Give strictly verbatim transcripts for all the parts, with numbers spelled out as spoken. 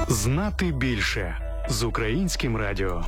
Знати більше з Українським радіо.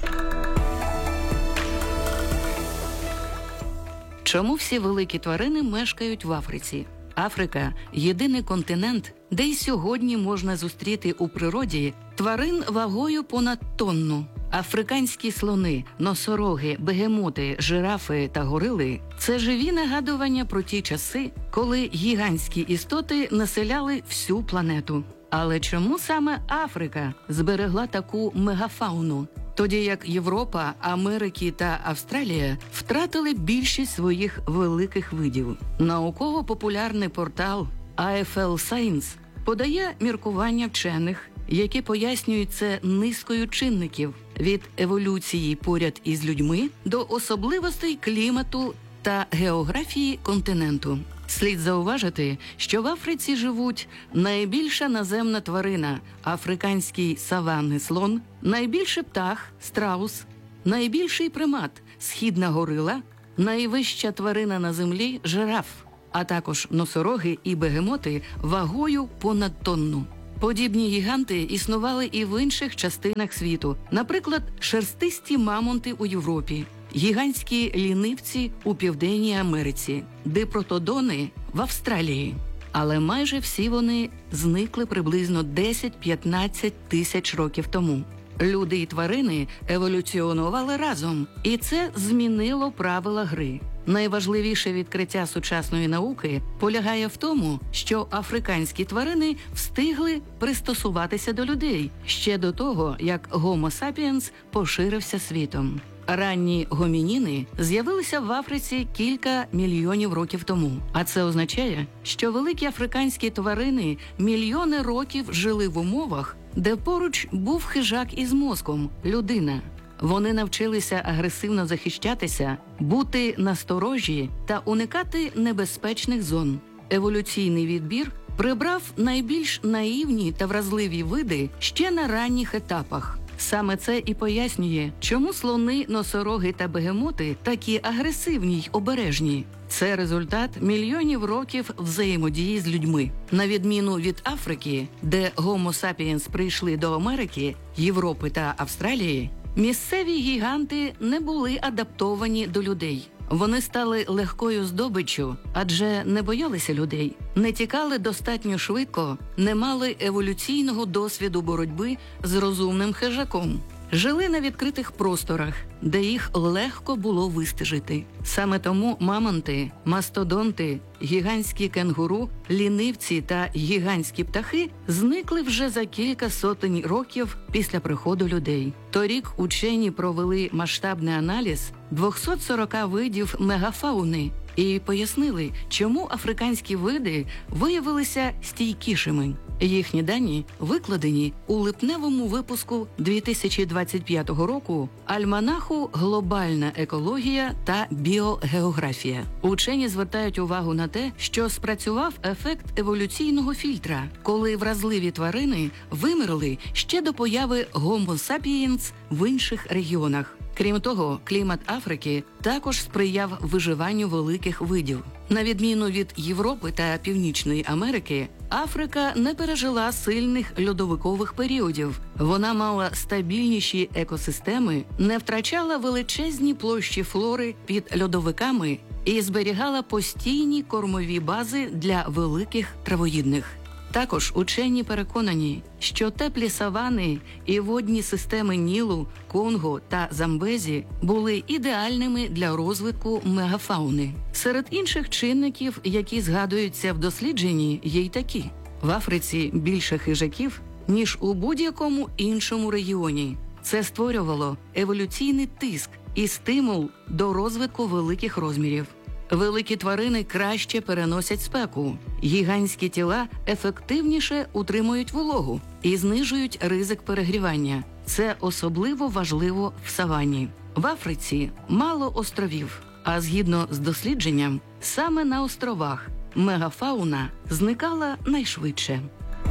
Чому всі великі тварини мешкають в Африці? Африка – єдиний континент, де й сьогодні можна зустріти у природі тварин вагою понад тонну. Африканські слони, носороги, бегемоти, жирафи та горили – це живі нагадування про ті часи, коли гігантські істоти населяли всю планету. Але чому саме Африка зберегла таку мегафауну, тоді як Європа, Америка та Австралія втратили більшість своїх великих видів? Науково-популярний портал ай еф ел Science подає міркування вчених, які пояснюють це низкою чинників – від еволюції поряд із людьми до особливостей клімату та географії континенту. Слід зауважити, що в Африці живуть найбільша наземна тварина – африканський саванний слон, найбільший птах – страус, найбільший примат – східна горила, найвища тварина на землі – жираф, а також носороги і бегемоти вагою понад тонну. Подібні гіганти існували і в інших частинах світу, наприклад, шерстисті мамонти у Європі, гігантські лінивці у Південній Америці, дипротодони в Австралії. Але майже всі вони зникли приблизно десять-п'ятнадцять тисяч років тому. Люди і тварини еволюціонували разом, і це змінило правила гри. Найважливіше відкриття сучасної науки полягає в тому, що африканські тварини встигли пристосуватися до людей ще до того, як Homo sapiens поширився світом. Ранні гомініни з'явилися в Африці кілька мільйонів років тому. А це означає, що великі африканські тварини мільйони років жили в умовах, де поруч був хижак із мозком – людина. Вони навчилися агресивно захищатися, бути насторожі та уникати небезпечних зон. Еволюційний відбір прибрав найбільш наївні та вразливі види ще на ранніх етапах. Саме це і пояснює, чому слони, носороги та бегемоти такі агресивні й обережні. Це результат мільйонів років взаємодії з людьми. На відміну від Африки, де Homo sapiens прийшли до Америки, Європи та Австралії, місцеві гіганти не були адаптовані до людей. Вони стали легкою здобиччю, адже не боялися людей, не тікали достатньо швидко, не мали еволюційного досвіду боротьби з розумним хижаком. Жили на відкритих просторах, де їх легко було вистежити. Саме тому мамонти, мастодонти, гігантські кенгуру, лінивці та гігантські птахи зникли вже за кілька сотень років після приходу людей. Торік учені провели масштабний аналіз двісті сорок видів мегафауни і пояснили, чому африканські види виявилися стійкішими. Їхні дані викладені у липневому випуску дві тисячі двадцять п'ятого року альманаху «Глобальна екологія та біогеографія». Учені звертають увагу на те, що спрацював ефект еволюційного фільтра, коли вразливі тварини вимерли ще до появи Homo sapiens в інших регіонах. Крім того, клімат Африки також сприяв виживанню великих видів. На відміну від Європи та Північної Америки, Африка не пережила сильних льодовикових періодів. Вона мала стабільніші екосистеми, не втрачала величезні площі флори під льодовиками і зберігала постійні кормові бази для великих травоїдних. Також учені переконані, що теплі савани і водні системи Нілу, Конго та Замбезі були ідеальними для розвитку мегафауни. Серед інших чинників, які згадуються в дослідженні, є й такі. В Африці більше хижаків, ніж у будь-якому іншому регіоні. Це створювало еволюційний тиск і стимул до розвитку великих розмірів. Великі тварини краще переносять спеку. Гігантські тіла ефективніше утримують вологу і знижують ризик перегрівання. Це особливо важливо в савані. В Африці мало островів, а згідно з дослідженням, саме на островах мегафауна зникала найшвидше.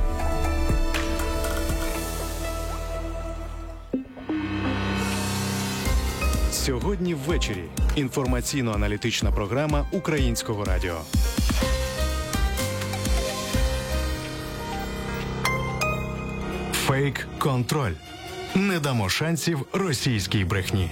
Сьогодні ввечері. Інформаційно-аналітична програма Українського радіо. Фейк-контроль. Не дамо шансів російській брехні.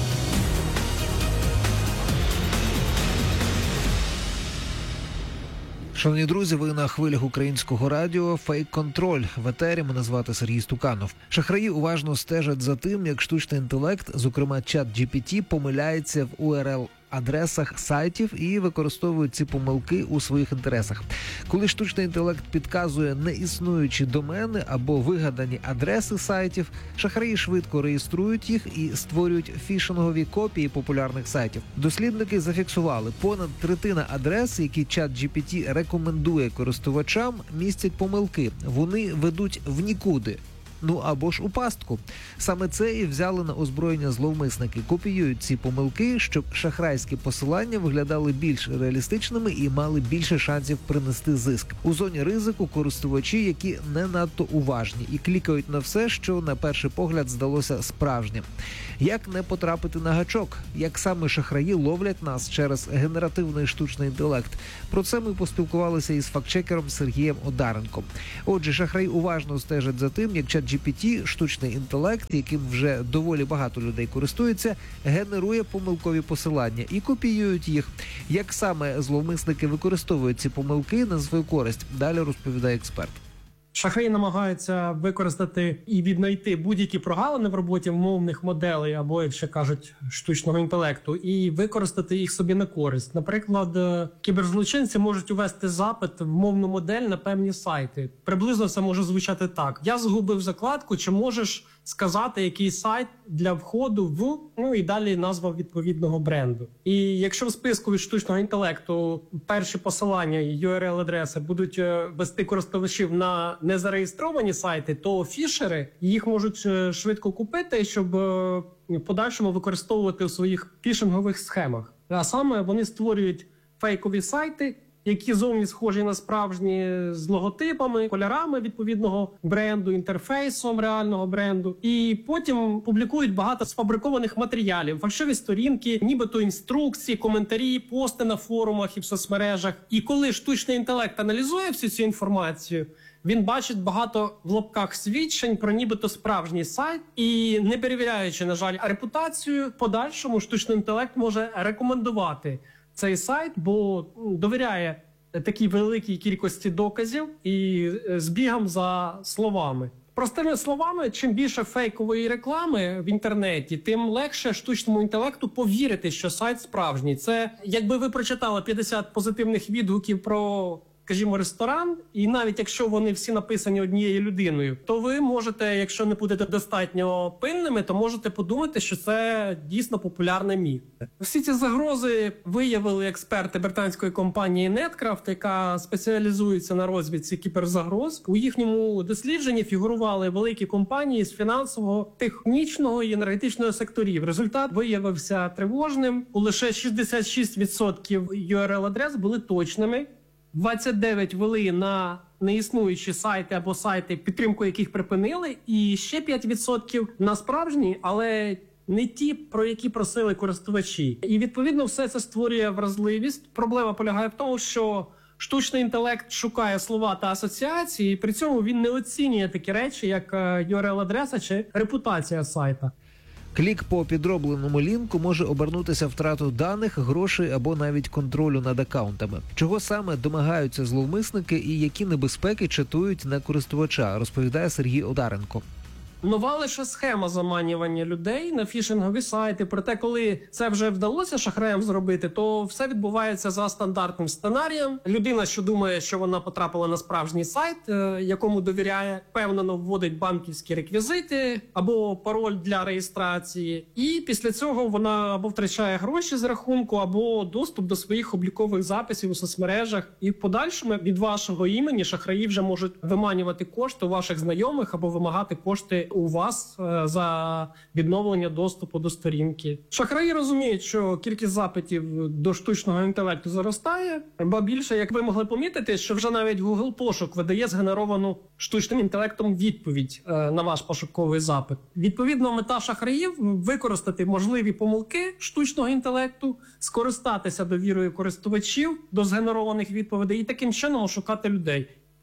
Шановні друзі, ви на хвилях українського радіо «Фейк-контроль». В етері мене звати Сергій Стуканов. Шахраї уважно стежать за тим, як штучний інтелект, зокрема чат джі пі ті, помиляється в ю ар ел-адресах сайтів і використовують ці помилки у своїх інтересах. Коли штучний інтелект підказує неіснуючі домени або вигадані адреси сайтів, шахраї швидко реєструють їх і створюють фішингові копії популярних сайтів. Дослідники зафіксували, понад третина адрес, які чат джі пі ті рекомендує користувачам, містять помилки. Вони ведуть в нікуди. Ну або ж у пастку. Саме це і взяли на озброєння зловмисники. Копіюють ці помилки, щоб шахрайські посилання виглядали більш реалістичними і мали більше шансів принести зиск. У зоні ризику користувачі, які не надто уважні і клікають на все, що на перший погляд здалося справжнім. Як не потрапити на гачок? Як саме шахраї ловлять нас через генеративний штучний інтелект? Про це ми поспілкувалися із фактчекером Сергієм Одаренком. Отже, шахраї уважно стежать за тим, як чат джі пі ті, штучний інтелект, яким вже доволі багато людей користуються, генерує помилкові посилання і копіюють їх. Як саме зловмисники використовують ці помилки на свою користь? Далі розповідає експерт. Шахраї намагаються використати і віднайти будь-які прогалини в роботі мовних моделей, або, як ще кажуть, штучного інтелекту, і використати їх собі на користь. Наприклад, кіберзлочинці можуть увести запит в мовну модель на певні сайти. Приблизно це може звучати так. Я згубив закладку, чи можеш сказати, який сайт для входу в, ну і далі назва відповідного бренду. І якщо в списку від штучного інтелекту перші посилання і ю ар ел-адреси будуть вести користувачів на незареєстровані сайти, то фішери їх можуть швидко купити, щоб в подальшому використовувати у своїх фішингових схемах. А саме вони створюють фейкові сайти, які зовні схожі на справжні, з логотипами, кольорами відповідного бренду, інтерфейсом реального бренду. І потім публікують багато сфабрикованих матеріалів, фальшиві сторінки, нібито інструкції, коментарі, пости на форумах і в соцмережах. І коли штучний інтелект аналізує всю цю інформацію, він бачить багато в лапках свідчень про нібито справжній сайт і, не перевіряючи, на жаль, репутацію, в подальшому штучний інтелект може рекомендувати цей сайт, бо довіряє такій великій кількості доказів і збігам за словами. Простими словами, чим більше фейкової реклами в інтернеті, тим легше штучному інтелекту повірити, що сайт справжній. Це якби ви прочитали п'ятдесят позитивних відгуків про, скажімо, ресторан, і навіть якщо вони всі написані однією людиною, то ви можете, якщо не будете достатньо пильними, то можете подумати, що це дійсно популярний міф. Всі ці загрози виявили експерти британської компанії Netcraft, яка спеціалізується на розвідці кіберзагроз. У їхньому дослідженні фігурували великі компанії з фінансового, технічного і енергетичного секторів. Результат виявився тривожним. У лише шістдесят шість відсотків ю ар ел-адрес були точними, двадцять дев'ять вели на неіснуючі сайти або сайти, підтримку яких припинили, і ще п'ять відсотків на справжні, але не ті, про які просили користувачі. І, відповідно, все це створює вразливість. Проблема полягає в тому, що штучний інтелект шукає слова та асоціації, і при цьому він не оцінює такі речі, як ю ар ел-адреса чи репутація сайта. Клік по підробленому лінку може обернутися втратою даних, грошей або навіть контролю над акаунтами. Чого саме домагаються зловмисники і які небезпеки чатують на користувача, розповідає Сергій Одаренко. Нова лише схема заманювання людей на фішингові сайти. Проте, коли це вже вдалося шахраям зробити, то все відбувається за стандартним сценарієм. Людина, що думає, що вона потрапила на справжній сайт, якому довіряє, впевнено вводить банківські реквізити або пароль для реєстрації. І після цього вона або втрачає гроші з рахунку, або доступ до своїх облікових записів у соцмережах. І в подальшому від вашого імені шахраї вже можуть виманювати кошти у ваших знайомих або вимагати кошти у вас за відновлення доступу до сторінки. Шахраї розуміють, що кількість запитів до штучного інтелекту зростає, ба більше, як ви могли помітити, що вже навіть Google пошук видає згенеровану штучним інтелектом відповідь на ваш пошуковий запит. Відповідно, мета шахраїв – використати можливі помилки штучного інтелекту, скористатися довірою користувачів до згенерованих відповідей і таким чином ошукати людей.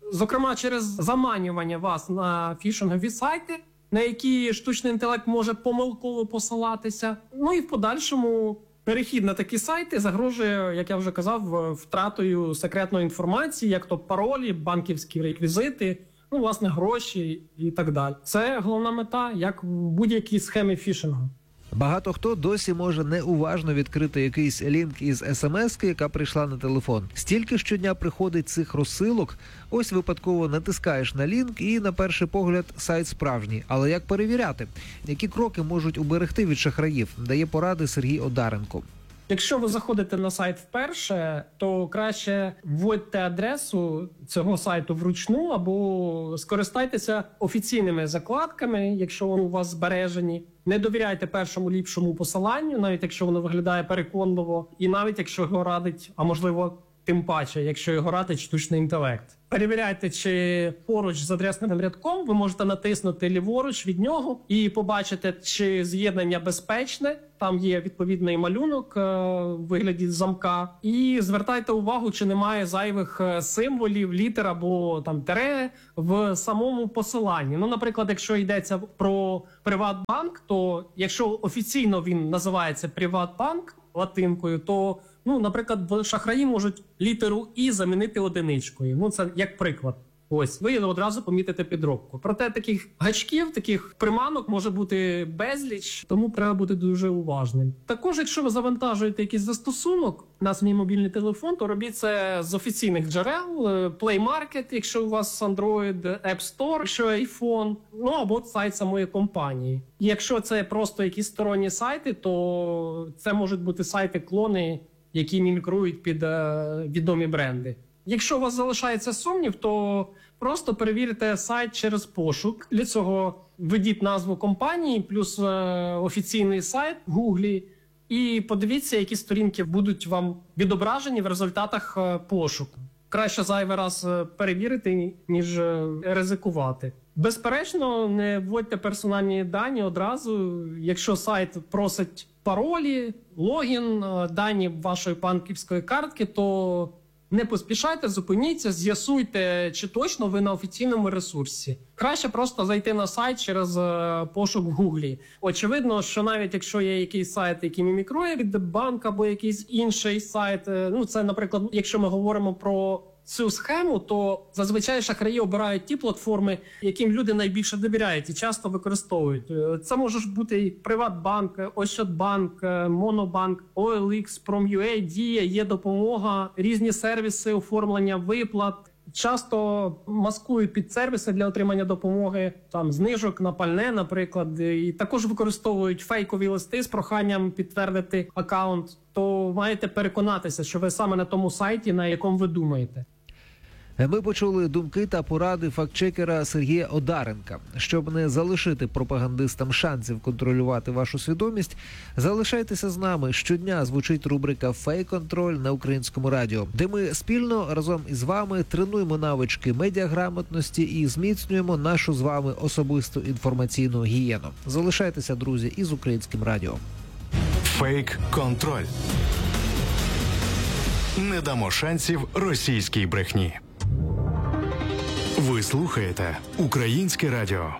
Зокрема, через заманювання вас на фішингові сайти, на які штучний інтелект може помилково посилатися. Ну і в подальшому перехід на такі сайти загрожує, як я вже казав, втратою секретної інформації, як то паролі, банківські реквізити, ну, власне, гроші і так далі. Це головна мета, як в будь-якій схемі фішингу. Багато хто досі може неуважно відкрити якийсь лінк із смс-ки, яка прийшла на телефон. Стільки щодня приходить цих розсилок, ось випадково натискаєш на лінк і, на перший погляд, сайт справжній. Але як перевіряти? Які кроки можуть уберегти від шахраїв? Дає поради Сергій Одаренко. Якщо ви заходите на сайт вперше, то краще вводьте адресу цього сайту вручну або скористайтеся офіційними закладками, якщо вони у вас збережені. Не довіряйте першому ліпшому посиланню, навіть якщо воно виглядає переконливо, і навіть якщо його радить, а можливо тим паче, якщо його радить штучний інтелект. Перевіряйте, чи поруч з адресним рядком ви можете натиснути ліворуч від нього і побачите, чи з'єднання безпечне. Там є відповідний малюнок е, в вигляді замка. І звертайте увагу, чи немає зайвих символів, літер або там тире в самому посиланні. Ну, наприклад, якщо йдеться про Приватбанк, то якщо офіційно він називається Приватбанк латинкою, то, ну, наприклад, шахраї можуть літеру «і» замінити одиничкою. Ну, це як приклад. Ось, ви одразу помітите підробку. Проте таких гачків, таких приманок може бути безліч, тому треба бути дуже уважним. Також, якщо ви завантажуєте якийсь застосунок на свій мобільний телефон, то робіть це з офіційних джерел, Play Market, якщо у вас Android, App Store, якщо iPhone, ну або сайт самої компанії. І якщо це просто якісь сторонні сайти, то це можуть бути сайти-клони, які мімікрують під е, відомі бренди. Якщо у вас залишається сумнів, то просто перевірте сайт через пошук. Для цього введіть назву компанії плюс е, офіційний сайт в Гуглі і подивіться, які сторінки будуть вам відображені в результатах е, пошуку. Краще зайвий раз перевірити, ніж е, ризикувати. Безперечно, не вводьте персональні дані одразу. Якщо сайт просить паролі, логін, е, дані вашої банківської картки, то не поспішайте, зупиніться, з'ясуйте, чи точно ви на офіційному ресурсі. Краще просто зайти на сайт через е, пошук в Гуглі. Очевидно, що навіть якщо є якийсь сайт, який мімікрує від банку або якийсь інший сайт, е, ну це, наприклад, якщо ми говоримо про цю схему, то зазвичай шахраї обирають ті платформи, яким люди найбільше довіряють і часто використовують. Це може бути і Приватбанк, Ощадбанк, Монобанк, о ел ікс, Prom.ua, Дія, є допомога, різні сервіси оформлення виплат. Часто маскують під сервіси для отримання допомоги, там знижок на пальне, наприклад, і також використовують фейкові листи з проханням підтвердити акаунт. То маєте переконатися, що ви саме на тому сайті, на якому ви думаєте. Ми почули думки та поради фактчекера Сергія Одаренка. Щоб не залишити пропагандистам шансів контролювати вашу свідомість, залишайтеся з нами. Щодня звучить рубрика «Фейк-контроль» на Українському радіо, де ми спільно разом із вами тренуємо навички медіаграмотності і зміцнюємо нашу з вами особисту інформаційну гігієну. Залишайтеся, друзі, із Українським радіо. Фейк-контроль. Не дамо шансів російській брехні. Ви слухаєте Українське радіо.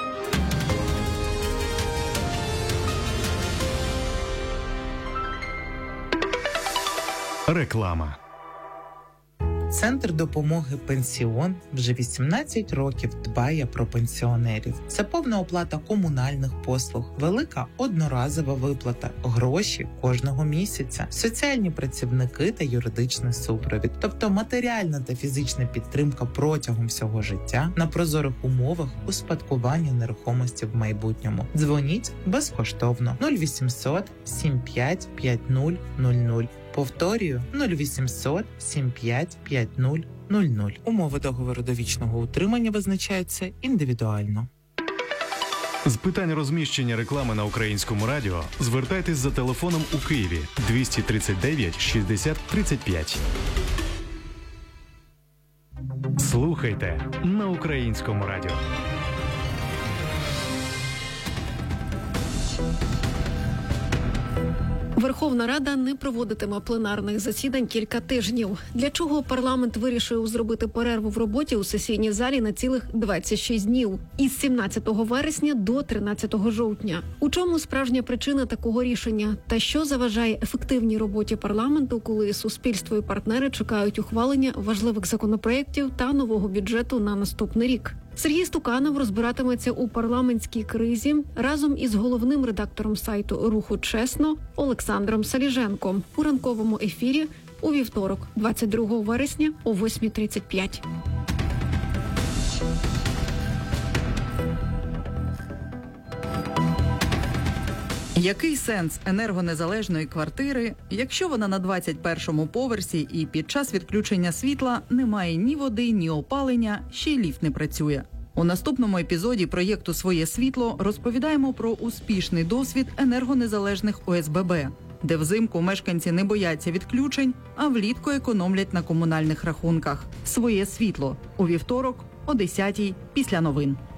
Реклама. Центр допомоги «Пенсіон» вже вісімнадцять років дбає про пенсіонерів. Це повна оплата комунальних послуг, велика одноразова виплата, гроші кожного місяця, соціальні працівники та юридичний супровід. Тобто матеріальна та фізична підтримка протягом всього життя на прозорих умовах успадкування нерухомості в майбутньому. Дзвоніть безкоштовно нуль вісімсот сім п'ять п'ять нуль нуль нуль. Повторюю, нуль вісімсот сім п'ять п'ять нуль нуль нуль. Умови договору довічного утримання визначаються індивідуально. З питань розміщення реклами на Українському радіо звертайтесь за телефоном у Києві двісті тридцять дев'ять шістдесят тридцять п'ять. Слухайте на Українському радіо. Верховна Рада не проводитиме пленарних засідань кілька тижнів. Для чого парламент вирішив зробити перерву в роботі у сесійній залі на цілих двадцять шість днів – із сімнадцятого вересня до тринадцятого жовтня. У чому справжня причина такого рішення? Та що заважає ефективній роботі парламенту, коли суспільство і партнери чекають ухвалення важливих законопроєктів та нового бюджету на наступний рік? Сергій Стуканов розбиратиметься у парламентській кризі разом із головним редактором сайту «Руху Чесно» Олександром Саліженком у ранковому ефірі у вівторок, двадцять другого вересня о восьма тридцять п'ять. Який сенс енергонезалежної квартири, якщо вона на двадцять першому поверсі і під час відключення світла немає ні води, ні опалення, ще й ліфт не працює? У наступному епізоді проєкту «Своє світло» розповідаємо про успішний досвід енергонезалежних О С Б Б, де взимку мешканці не бояться відключень, а влітку економлять на комунальних рахунках. «Своє світло» у вівторок о десятій після новин.